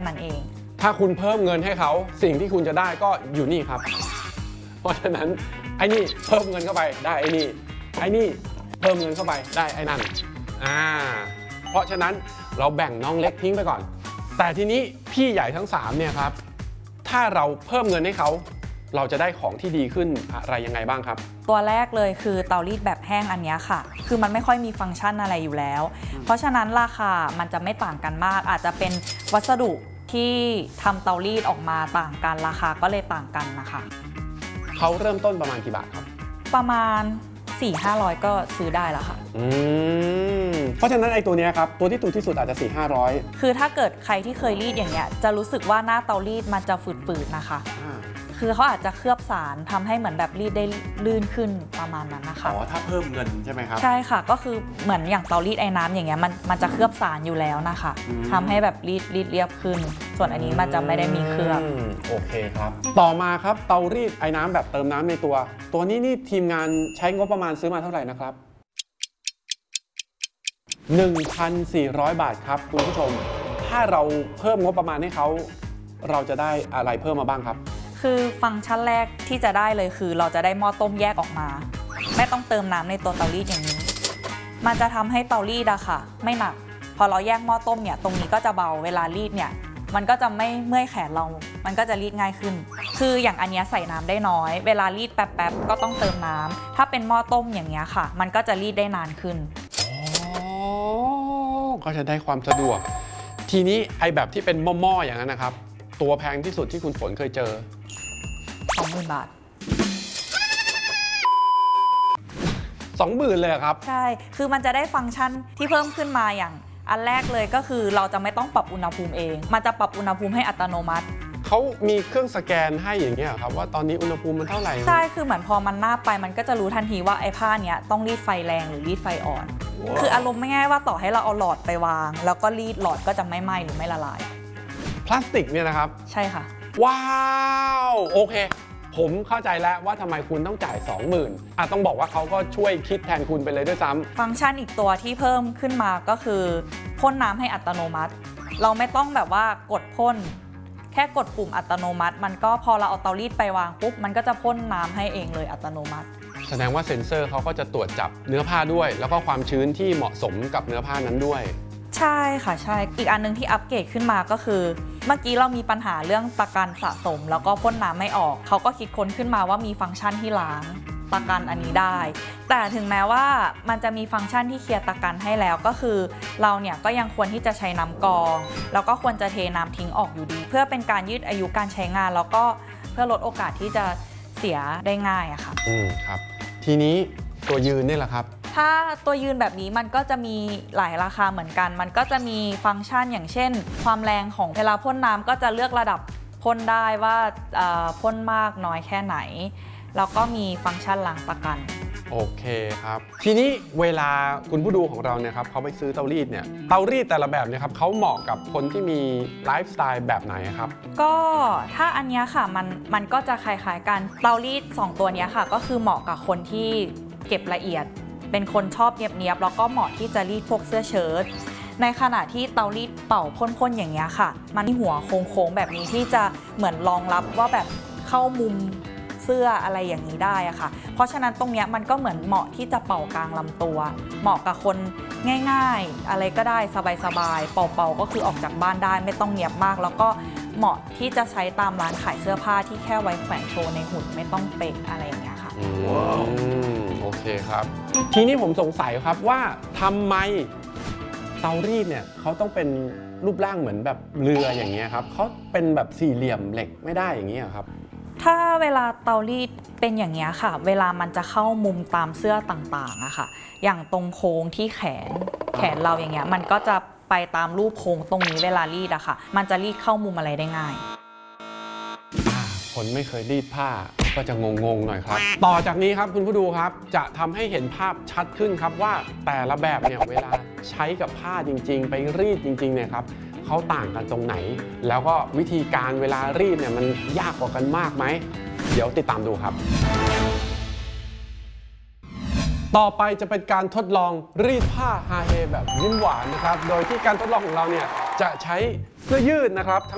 นั้นเองถ้าคุณเพิ่มเงินให้เขาสิ่งที่คุณจะได้ก็อยู่นี่ครับเพราะฉะนั้นไอ้นี่เพิ่มเงินเข้าไปได้ไอ้นี่เพิ่มเงินเข้าไปได้ไอ้นั่นเพราะฉะนั้นเราแบ่งน้องเล็กทิ้งไปก่อนแต่ทีนี้พี่ใหญ่ทั้ง3เนี่ยครับถ้าเราเพิ่มเงินให้เขาเราจะได้ของที่ดีขึ้นอะไรยังไงบ้างครับตัวแรกเลยคือเตารีดแบบแห้งอันนี้ค่ะคือมันไม่ค่อยมีฟังก์ชันอะไรอยู่แล้วเพราะฉะนั้นราคามันจะไม่ต่างกันมากอาจจะเป็นวัสดุที่ทำเตารีดออกมาต่างกันราคาก็เลยต่างกันนะคะเขาเริ่มต้นประมาณกี่บาทครับประมาณ 400-500 ก็ซื้อได้แล้วค่ะเพราะฉะนั้นไอ้ตัวนี้ครับตัวที่ถูกที่สุดอาจจะ 400-500 คือถ้าเกิดใครที่เคยรีดอย่างเงี้ยจะรู้สึกว่าหน้าเตารีดมันจะฝืดๆนะคะคือเขาอาจจะเคลือบสารทำให้เหมือนแบบรีดได้ลื่นขึ้นประมาณนั้นนะคะถ้าเพิ่มเงินใช่ไหมครับใช่ค่ะก็คือเหมือนอย่างเตารีดไอ้น้ำอย่างเงี้ยมันจะเคลือบสารอยู่แล้วนะคะทำให้แบบรีดเรียบขึ้นส่วนอันนี้มันจะไม่ได้มีเคลือบโอเคครับต่อมาครับเตารีดไอ้น้ำแบบเติมน้ำในตัวนี้นี่ทีมงานใช้งบประมาณซื้อมาเท่าไหร่นะครับ 1,400 บาทครับคุณผู้ชมถ้าเราเพิ่มงบประมาณให้เขาเราจะได้อะไรเพิ่มมาบ้างครับคือฟังก์ชันแรกที่จะได้เลยคือเราจะได้หม้อต้มแยกออกมาไม่ต้องเติมน้ำในตัวเตารีดอย่างนี้มันจะทำให้เตารีดอะค่ะไม่หนักพอเราแยกหม้อต้มเนี่ยตรงนี้ก็จะเบาเวลารีดเนี่ยมันก็จะไม่เมื่อยแขนเรามันก็จะรีดง่ายขึ้นคืออย่างอันนี้ใส่น้ำได้น้อยเวลารีดแป๊บๆก็ต้องเติมน้ำถ้าเป็นหม้อต้มอย่างเงี้ยค่ะมันก็จะรีดได้นานขึ้นก็จะได้ความสะดวกทีนี้ไอแบบที่เป็นหม้อๆอย่างนั้นนะครับตัวแพงที่สุดที่คุณฝนเคยเจอ 20,000 บาท 20,000เลยครับใช่คือมันจะได้ฟังก์ชันที่เพิ่มขึ้นมาอย่างอันแรกเลยก็คือเราจะไม่ต้องปรับอุณหภูมิเองมันจะปรับอุณหภูมิให้อัตโนมัติเขามีเครื่องสแกนให้อย่างเงี้ยครับว่าตอนนี้อุณหภูมิมันเท่าไหร่ใช่คือเหมือนพอมันนาบไปมันก็จะรู้ทันทีว่าไอ้ผ้าเนี้ยต้องรีดไฟแรงหรือรีดไฟอ่อนคืออารมณ์ไม่ง่ายว่าต่อให้เราเอาหลอดไปวางแล้วก็รีดหลอดก็จะไม่ไหม้หรือไม่ละลายพลาสติกเนี่ยนะครับใช่ค่ะว้าวโอเคผมเข้าใจแล้วว่าทำไมคุณต้องจ่าย 20,000ต้องบอกว่าเขาก็ช่วยคิดแทนคุณไปเลยด้วยซ้ำฟังก์ชันอีกตัวที่เพิ่มขึ้นมาก็คือพ่นน้ำให้อัตโนมัติเราไม่ต้องแบบว่ากดพ่นแค่กดปุ่มอัตโนมัติมันก็พอเราเอาเตารีดไปวางปุ๊บมันก็จะพ่นน้ำให้เองเลยอัตโนมัติแสดงว่าเซ็นเซอร์เขาก็จะตรวจจับเนื้อผ้าด้วยแล้วก็ความชื้นที่เหมาะสมกับเนื้อผ้านั้นด้วยใช่ค่ะใช่อีกอันนึงที่อัปเกรดขึ้นมาก็คือเมื่อกี้เรามีปัญหาเรื่องตะกันสะสมแล้วก็พ่นน้ำไม่ออกเขาก็คิดค้นขึ้นมาว่ามีฟังก์ชันที่ล้างตะกันอันนี้ได้แต่ถึงแม้ว่ามันจะมีฟังก์ชันที่เคลียร์ตะกันให้แล้วก็คือเราเนี่ยก็ยังควรที่จะใช้น้ำกรองแล้วก็ควรจะเทน้ำทิ้งออกอยู่ดีเพื่อเป็นการยืดอายุการใช้งานแล้วก็เพื่อลดโอกาสที่จะเสียได้ง่ายอะค่ะครับทีนี้ตัวยืนนี่แหละครับถ้าตัวยืนแบบนี้มันก็จะมีหลายราคาเหมือนกันมันก็จะมีฟังก์ชันอย่างเช่นความแรงของเวลาพ่นน้ำก็จะเลือกระดับพ่นได้ว่าพ่นมากน้อยแค่ไหนแล้วก็มีฟังก์ชันล้างตะกันโอเคครับทีนี้เวลาคุณผู้ดูของเราเนี่ยครับเขาไปซื้อเตารีดเนี่ยเตารีดแต่ละแบบเนี่ยครับเขาเหมาะกับคนที่มีไลฟ์สไตล์แบบไหนครับก็ถ้าอันนี้ค่ะมันก็จะคล้ายๆกันเตารีด2ตัวนี้ค่ะก็คือเหมาะกับคนที่เก็บละเอียดเป็นคนชอบเนียบๆแล้วก็เหมาะที่จะรีดพวกเสื้อเชิ้ตในขณะที่เตารีดเป่าพ่นๆอย่างเงี้ยค่ะมันมีหัวโค้งๆแบบนี้ที่จะเหมือนรองรับว่าแบบเข้ามุมเสื้ออะไรอย่างนี้ได้อะค่ะเพราะฉะนั้นตรงเนี้ยมันก็เหมือนเหมาะที่จะเป่ากลางลำตัวเหมาะกับคนง่ายๆอะไรก็ได้สบายๆเป่าๆก็คือออกจากบ้านได้ไม่ต้องเนียบมากแล้วก็เหมาะที่จะใช้ตามร้านขายเสื้อผ้าที่แค่ไว้แขวนโชว์ในหุ่นไม่ต้องเป๊ะอะไรอย่างเงี้ยค่ะโอเคครับทีนี้ผมสงสัยครับว่าทำไมเตารีดเนี่ยเขาต้องเป็นรูปร่างเหมือนแบบเรืออย่างเงี้ยครับเขาเป็นแบบสี่เหลี่ยมเหล็กไม่ได้อย่างเงี้ยครับถ้าเวลาเตารีดเป็นอย่างเงี้ยค่ะเวลามันจะเข้ามุมตามเสื้อต่างๆอะค่ะอย่างตรงโค้งที่แขนเราอย่างเงี้ยมันก็จะไปตามรูปโค้งตรงนี้เวลารีดอะค่ะมันจะรีดเข้ามุมอะไรได้ง่ายคนไม่เคยรีดผ้าก็จะงงๆหน่อยครับต่อจากนี้ครับคุณผู้ดูครับจะทำให้เห็นภาพชัดขึ้นครับว่าแต่ละแบบเนี่ยเวลาใช้กับผ้าจริงๆไปรีดจริงๆเนี่ยครับเขาต่างกันตรงไหนแล้วก็วิธีการเวลารีดเนี่ยมันยากกว่ากันมากไหมเดี๋ยวติดตามดูครับต่อไปจะเป็นการทดลองรีดผ้าฮาเฮแบบยิ้มหวานนะครับโดยที่การทดลองของเราเนี่ยจะใช้เสื้อยืดนะครับ